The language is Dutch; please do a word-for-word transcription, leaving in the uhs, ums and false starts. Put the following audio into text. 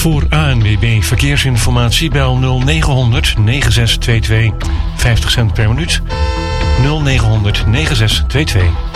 Voor A N W B Verkeersinformatie bel nul negen negen zes twee twee vijftig cent per minuut. nul negen negen zes twee twee.